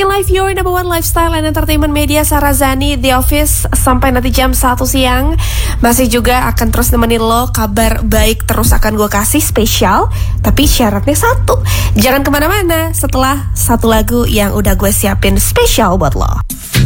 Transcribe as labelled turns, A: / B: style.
A: lagi live your number one lifestyle and entertainment media Sarazani The Office sampai nanti jam 1 siang. Masih juga akan terus nemenin lo, kabar baik terus akan gue kasih spesial. Tapi syaratnya satu, jangan kemana-mana setelah satu lagu yang udah gue siapin spesial buat lo.